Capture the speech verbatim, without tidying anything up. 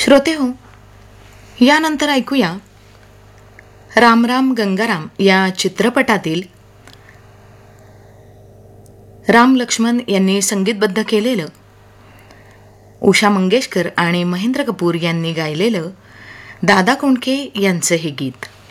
श्रोते हो, यानंतर ऐकूया राम राम गंगाराम या चित्रपटातील राम लक्ष्मण यांनी संगीतबद्ध केलेलं, उषा मंगेशकर आणि महेंद्र कपूर यांनी गायलेलं दादा कोंडके यांचं हे गीत.